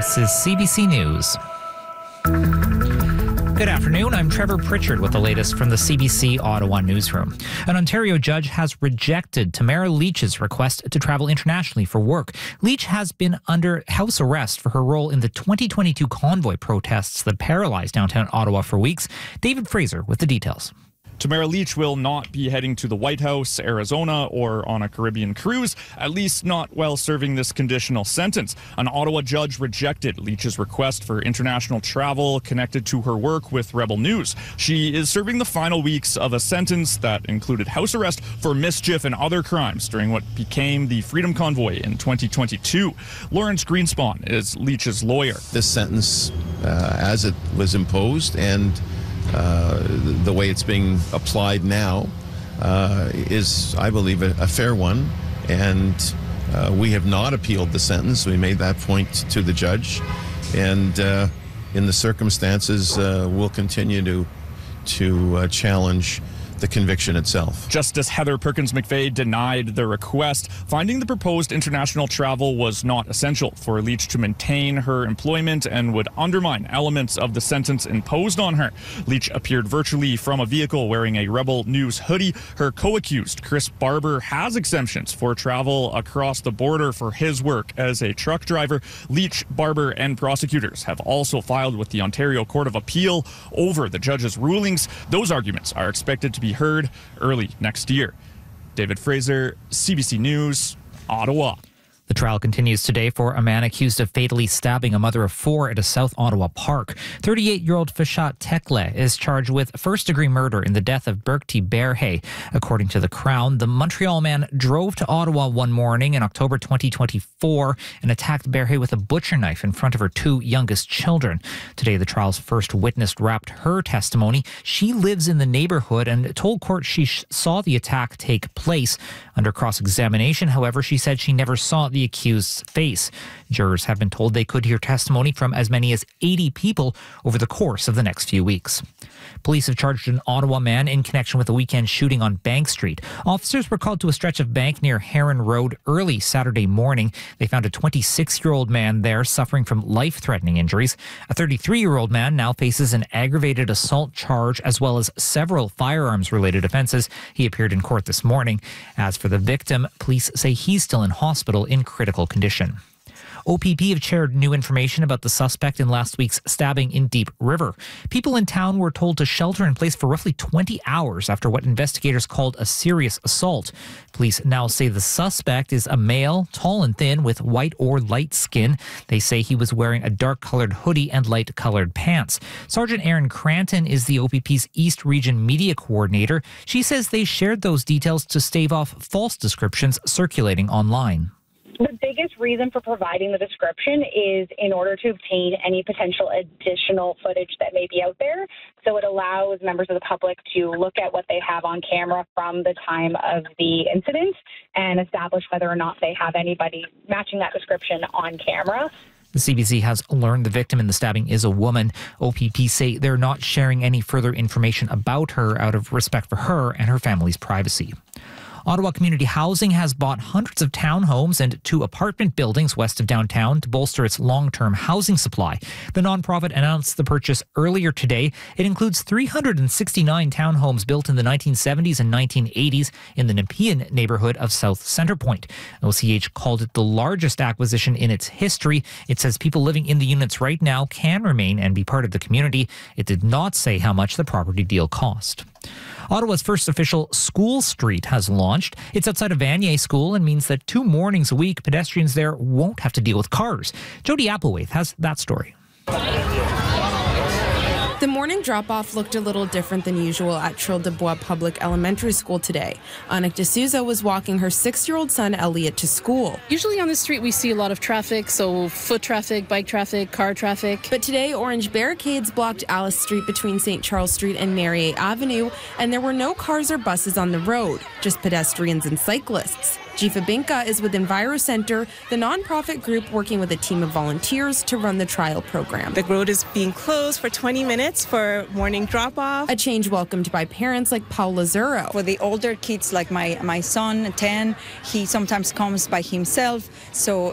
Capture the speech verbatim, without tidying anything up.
This is C B C News. Good afternoon. I'm Trevor Pritchard with the latest from the C B C Ottawa newsroom. An Ontario judge has rejected Tamara Leach's request to travel internationally for work. Leach has been under house arrest for her role in the twenty twenty-two convoy protests that paralyzed downtown Ottawa for weeks. David Fraser with the details. Tamara Leach will not be heading to the White House, Arizona, or on a Caribbean cruise, at least not while serving this conditional sentence. An Ottawa judge rejected Leach's request for international travel connected to her work with Rebel News. She is serving the final weeks of a sentence that included house arrest for mischief and other crimes during what became the Freedom Convoy in twenty twenty-two. Lawrence Greenspan is Leach's lawyer. This sentence, uh, as it was imposed and Uh, the way it's being applied now uh, is, I believe, a, a fair one. And uh, we have not appealed the sentence. We made that point to the judge. And uh, in the circumstances, uh, we'll continue to, to uh, challenge the conviction itself. Justice Heather Perkins McVeigh denied the request, finding the proposed international travel was not essential for Leach to maintain her employment and would undermine elements of the sentence imposed on her. Leach appeared virtually from a vehicle wearing a Rebel News hoodie. Her co-accused, Chris Barber, has exemptions for travel across the border for his work as a truck driver. Leach, Barber, and prosecutors have also filed with the Ontario Court of Appeal over the judge's rulings. Those arguments are expected to be heard early next year. David Fraser, C B C News, Ottawa. The trial continues today for a man accused of fatally stabbing a mother of four at a South Ottawa park. thirty-eight-year-old Fishat Tekle is charged with first-degree murder in the death of Birkti Berhe. According to the Crown, the Montreal man drove to Ottawa one morning in October twenty twenty-four and attacked Berhe with a butcher knife in front of her two youngest children. Today, the trial's first witness wrapped her testimony. She lives in the neighborhood and told court she saw the attack take place. Under cross-examination, however, she said she never saw the accused's face. Jurors have been told they could hear testimony from as many as eighty people over the course of the next few weeks. Police have charged an Ottawa man in connection with a weekend shooting on Bank Street. Officers were called to a stretch of bank near Heron Road early Saturday morning. They found a twenty-six-year-old man there suffering from life-threatening injuries. A thirty-three-year-old man now faces an aggravated assault charge as well as several firearms-related offenses. He appeared in court this morning. As for the victim, police say he's still in hospital in critical condition. O P P have shared new information about the suspect in last week's stabbing in Deep River. People in town were told to shelter in place for roughly twenty hours after what investigators called a serious assault. Police now say the suspect is a male, tall and thin, with white or light skin. They say he was wearing a dark-colored hoodie and light-colored pants. Sergeant Erin Cranton is the O P P's East Region Media Coordinator. She says they shared those details to stave off false descriptions circulating online. The biggest reason for providing the description is in order to obtain any potential additional footage that may be out there. So it allows members of the public to look at what they have on camera from the time of the incident and establish whether or not they have anybody matching that description on camera. The C B C has learned the victim in the stabbing is a woman. O P P say they're not sharing any further information about her out of respect for her and her family's privacy. Ottawa Community Housing has bought hundreds of townhomes and two apartment buildings west of downtown to bolster its long-term housing supply. The nonprofit announced the purchase earlier today. It includes three hundred sixty-nine townhomes built in the nineteen seventies and nineteen eighties in the Nepean neighborhood of South Centrepoint. O C H called it the largest acquisition in its history. It says people living in the units right now can remain and be part of the community. It did not say how much the property deal cost. Ottawa's first official school street has launched. It's outside of Vanier School and means that two mornings a week, pedestrians there won't have to deal with cars. Jody Applewaith has that story. The morning drop-off looked a little different than usual at Trill de Bois Public Elementary School today. Anik D'Souza was walking her six-year-old son Elliot to school. Usually on the street we see a lot of traffic, so foot traffic, bike traffic, car traffic. But today, orange barricades blocked Alice Street between Saint Charles Street and Marier Avenue, and there were no cars or buses on the road, just pedestrians and cyclists. Jifa Binka is with Enviro Center, the nonprofit group working with a team of volunteers to run the trial program. The road is being closed for twenty minutes for morning drop-off. A change welcomed by parents like Paul Lazaro. For the older kids like my, my son, ten, he sometimes comes by himself, so